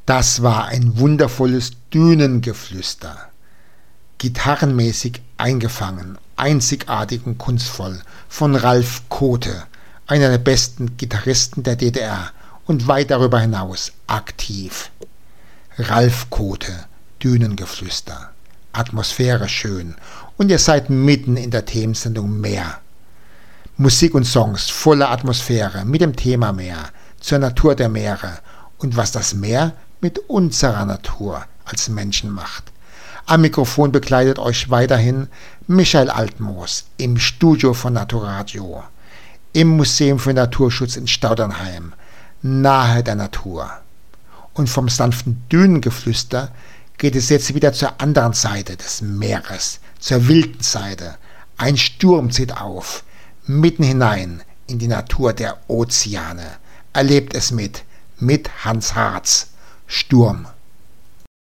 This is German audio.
Das war ein wundervolles Dünengeflüster, gitarrenmäßig eingefangen, einzigartig und kunstvoll von Ralf Kothe, einer der besten Gitarristen der DDR und weit darüber hinaus aktiv. Ralf Kothe, Dünengeflüster, Atmosphäre schön und ihr seid mitten in der Themensendung Meer. Musik und Songs voller Atmosphäre mit dem Thema Meer, zur Natur der Meere und was das Meer mit unserer Natur als Menschen macht. Am Mikrofon begleitet euch weiterhin Michael Altmoos im Studio von Naturadio, im Museum für Naturschutz in Staudernheim, nahe der Natur. Und vom sanften Dünengeflüster geht es jetzt wieder zur anderen Seite des Meeres, zur wilden Seite. Ein Sturm zieht auf, mitten hinein in die Natur der Ozeane. Erlebt es mit Hans Harz, Sturm.